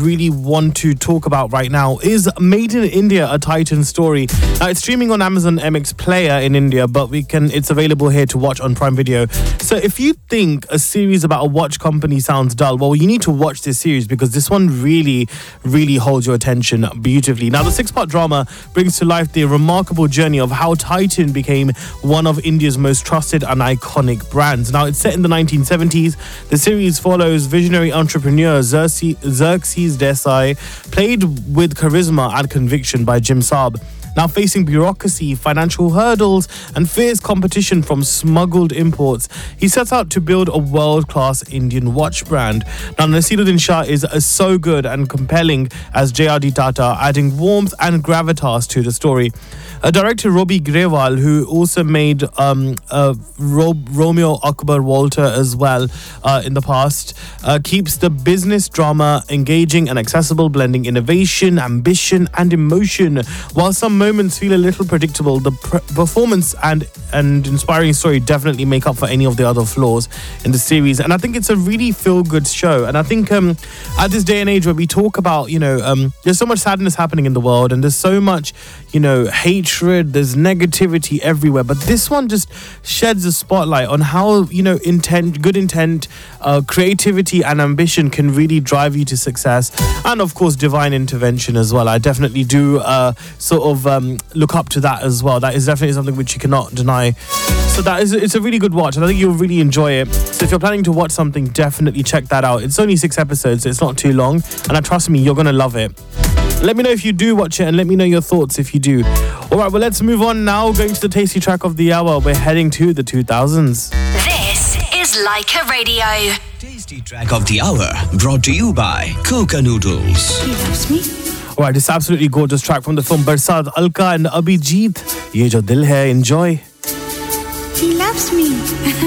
really want to talk about right now is Made in India, a Titan story. Now, it's streaming on Amazon MX Player in India, but it's available here to watch on Prime Video. So if you think a series about a watch company sounds dull, well, you need to watch this series because this one really, really holds your attention beautifully. Now, the 6-part drama brings to life the remarkable journey of how Titan became one of India's most trusted and iconic brands. Now, it's set in the 1970s. The series follows visionary entrepreneur Xerxes Desai, played with charisma and conviction by Jim Saab. Now facing bureaucracy, financial hurdles, and fierce competition from smuggled imports, he sets out to build a world-class Indian watch brand. Now, Naseeruddin Shah is so good and compelling as JRD Tata, adding warmth and gravitas to the story. Director Robbie Grewal, who also made Romeo Akbar Walter as well in the past, keeps the business drama engaging and accessible, blending innovation, ambition, and emotion. While some moments feel a little predictable, the performance and inspiring story definitely make up for any of the other flaws in the series. And I think it's a really feel-good show. And I think at this day and age where we talk about, there's so much sadness happening in the world and there's so much, hatred, there's negativity everywhere. But this one just sheds a spotlight on how, good intent, creativity and ambition can really drive you to success. And of course, divine intervention as well. I definitely do look up to that as well. That is definitely something which you cannot deny. So it's a really good watch and I think you'll really enjoy it. So if you're planning to watch something, definitely check that out. It's only 6 episodes, so it's not too long. And trust me, you're going to love it. Let me know if you do watch it and let me know your thoughts if you do. Alright, well, let's move on now. Going to the tasty track of the hour. We're heading to the 2000s. This is Leica Radio. Tasty track of the hour brought to you by Coca Noodles. He loves me. Alright, this absolutely gorgeous track from the film Barsat, Alka and Abhijit. Ye jo dil hai, enjoy. He loves me.